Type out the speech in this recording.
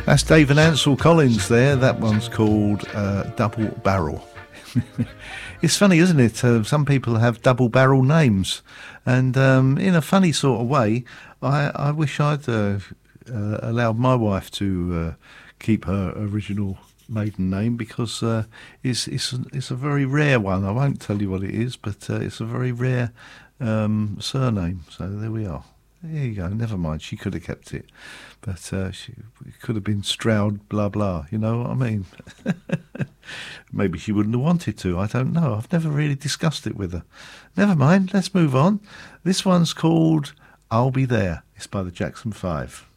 That's Dave and Ansel Collins there. That one's called Double Barrel. It's funny, isn't it? Some people have double barrel names, and in a funny sort of way, I wish I'd allowed my wife to keep her original maiden name, because it's a very rare one. I won't tell you what it is, but it's a very rare surname. So there we are. There you go. Never mind. She could have kept it, but she could have been Stroud blah blah. You know what I mean? Maybe she wouldn't have wanted to. I don't know. I've never really discussed it with her. Never mind. Let's move on. This one's called "I'll Be There." It's by the Jackson 5.